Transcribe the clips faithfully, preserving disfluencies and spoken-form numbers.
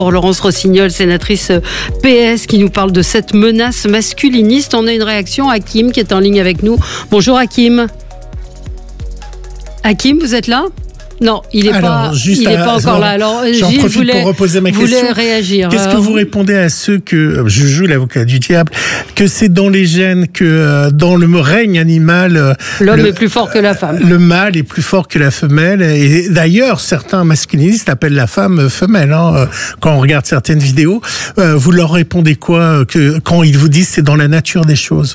Laurence Rossignol, sénatrice P S, qui nous parle de cette menace masculiniste. On a une réaction. Hakim qui est en ligne avec nous. Bonjour Hakim. Hakim, vous êtes là ? Non, il n'est pas, il est pas encore là. Alors, Gilles voulait, pour reposer ma voulait question. réagir. Qu'est-ce que vous répondez à ceux que, je joue l'avocat du diable, que c'est dans les gènes, que dans le règne animal, l'homme le, est plus fort que la femme. Le mâle est plus fort que la femelle. Et d'ailleurs, certains masculinistes appellent la femme femelle. Hein, quand on regarde certaines vidéos, vous leur répondez quoi que, quand ils vous disent c'est dans la nature des choses?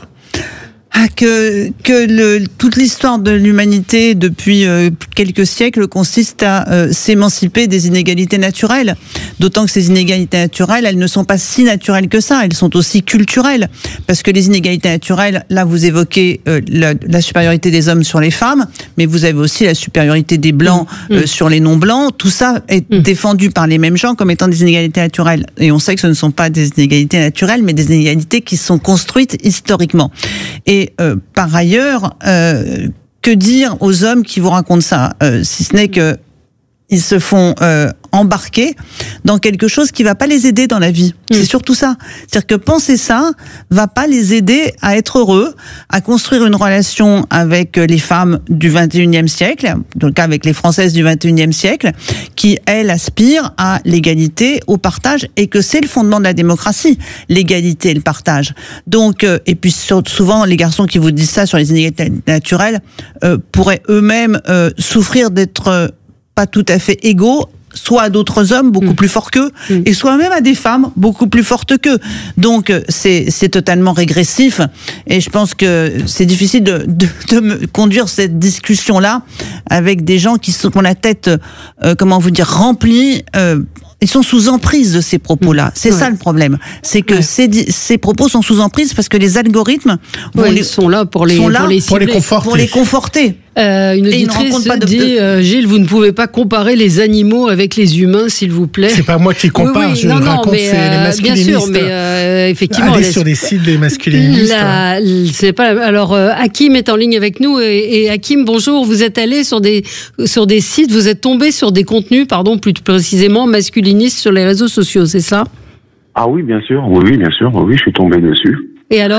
Ah, que que le, toute l'histoire de l'humanité depuis euh, quelques siècles consiste à euh, s'émanciper des inégalités naturelles. D'autant que ces inégalités naturelles, elles ne sont pas si naturelles que ça, elles sont aussi culturelles. Parce que les inégalités naturelles, là vous évoquez euh, la, la supériorité des hommes sur les femmes, mais vous avez aussi la supériorité des blancs mmh. euh, sur les non-blancs. Tout ça est mmh. défendu par les mêmes gens comme étant des inégalités naturelles. Et on sait que ce ne sont pas des inégalités naturelles, mais des inégalités qui sont construites historiquement. Et euh, par ailleurs, euh, que dire aux hommes qui vous racontent ça, euh, si ce n'est que ils se font euh, embarquer dans quelque chose qui va pas les aider dans la vie. Mmh. C'est surtout ça. C'est-à-dire que penser ça va pas les aider à être heureux, à construire une relation avec les femmes du vingt et unième siècle, dans le cas avec les Françaises du vingt et unième siècle, qui, elles, aspirent à l'égalité, au partage, et que c'est le fondement de la démocratie, l'égalité et le partage. Donc, euh, et puis souvent, les garçons qui vous disent ça sur les inégalités naturelles euh, pourraient eux-mêmes euh, souffrir d'être euh, pas tout à fait égaux, soit à d'autres hommes beaucoup mmh. plus forts qu'eux, mmh. et soit même à des femmes beaucoup plus fortes qu'eux. Donc c'est c'est totalement régressif, et je pense que c'est difficile de, de, de me conduire cette discussion-là avec des gens qui sont, qui ont la tête, euh, comment vous dire, remplie. Euh, Ils sont sous emprise de ces propos-là. C'est ouais. ça le problème. C'est que ouais. ces, ces propos sont sous emprise parce que les algorithmes vont ouais, les, sont là pour les, sont là pour les, pour les conforter. Pour les conforter. Euh, une auditrice pas de, dit, de... euh, Gilles, vous ne pouvez pas comparer les animaux avec les humains, s'il vous plaît. C'est pas moi qui compare, oui, oui, je non, raconte non, mais, c'est euh, les masculinistes. Bien sûr, mais euh, effectivement... Allez les... sur les sites des masculinistes. La, c'est pas, alors, euh, Hakim est en ligne avec nous, et, et Hakim, bonjour, vous êtes allé sur des, sur des sites, vous êtes tombé sur des contenus, pardon, plus précisément, masculinistes sur les réseaux sociaux, c'est ça ? Ah oui, bien sûr, oui, oui, bien sûr, oui, oui, je suis tombé dessus. Et alors ?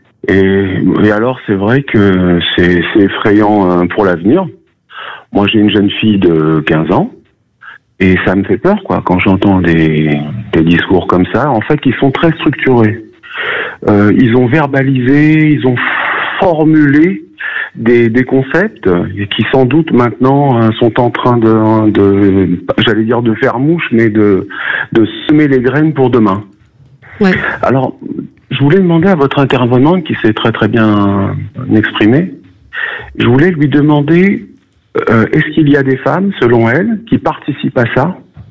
Et, et alors, c'est vrai que c'est, c'est effrayant pour l'avenir. Moi, j'ai une jeune fille de quinze ans, et ça me fait peur, quoi, quand j'entends des, des discours comme ça. En fait, ils sont très structurés. Euh, ils ont verbalisé, ils ont formulé des, des concepts qui, sans doute, maintenant, sont en train de, de j'allais dire de faire mouche, mais de, de semer les graines pour demain. Ouais. Alors, je voulais demander à votre intervenante, qui s'est très très bien exprimée, je voulais lui demander, euh, est-ce qu'il y a des femmes, selon elle, qui participent à ça ?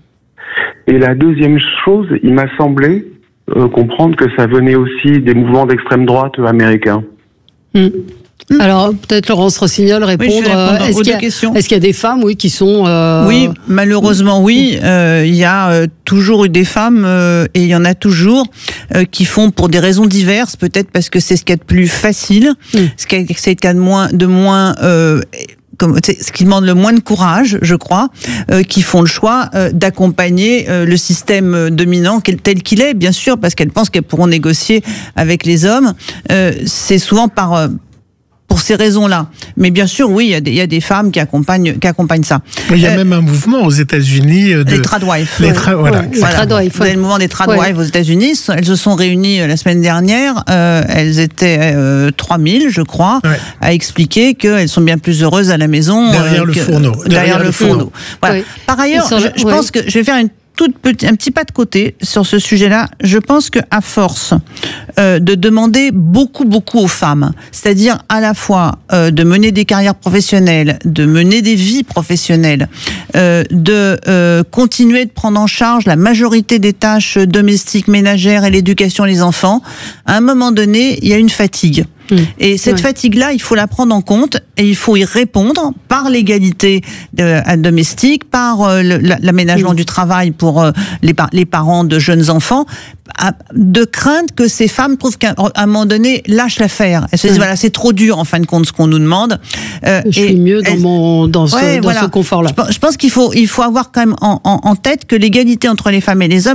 Et la deuxième chose, il m'a semblé euh, comprendre que ça venait aussi des mouvements d'extrême droite américains. Mmh. Alors, peut-être Laurence Rossignol répondre. Oui, euh, est-ce, qu'il y a, est-ce qu'il y a des femmes, oui, qui sont... Euh... Oui, malheureusement, oui. Euh, il y a euh, toujours eu des femmes, euh, et il y en a toujours, euh, qui font pour des raisons diverses, peut-être parce que c'est ce qu'il y a de plus facile, mm. ce qui est, c'est de moins... De moins euh, Comme, ce qui demande le moins de courage, je crois, euh, qui font le choix euh, d'accompagner euh, le système dominant tel qu'il est, bien sûr, parce qu'elles pensent qu'elles pourront négocier avec les hommes. Euh, c'est souvent par... Euh, pour ces raisons-là. Mais bien sûr, oui, il y a des, il y a des femmes qui accompagnent, qui accompagnent ça. Il y a euh, même un mouvement aux États-Unis de... Les tradwives. Les tra... Voilà, ouais, voilà. Tradwives, Vous avez le mouvement des tradwives ouais. aux États-Unis. Elles se sont réunies la semaine dernière. Euh, elles étaient euh, trois mille, je crois, ouais. à expliquer qu'elles sont bien plus heureuses à la maison. Derrière euh, le que, fourneau. Derrière, derrière le, le fourneau. fourneau. Voilà. Oui. Par ailleurs, je, je ouais. pense que je vais faire une Toute petit, un petit pas de côté sur ce sujet-là. Je pense que à force euh, de demander beaucoup, beaucoup aux femmes, c'est-à-dire à la fois euh, de mener des carrières professionnelles, de mener des vies professionnelles, euh, de euh, continuer de prendre en charge la majorité des tâches domestiques, ménagères et l'éducation des enfants, à un moment donné, il y a une fatigue. Mmh. Et cette ouais. fatigue-là, il faut la prendre en compte et il faut y répondre par l'égalité de, domestique, par euh, le, l'aménagement mmh. du travail pour euh, les, les parents de jeunes enfants, à, de crainte que ces femmes trouvent qu'à un moment donné lâchent l'affaire. Elles se disent mmh. voilà, c'est trop dur en fin de compte ce qu'on nous demande. Euh, Je et suis mieux dans, mon, dans, ce, ouais, dans voilà. ce confort-là. Je, je pense qu'il faut, il faut avoir quand même en, en, en tête que l'égalité entre les femmes et les hommes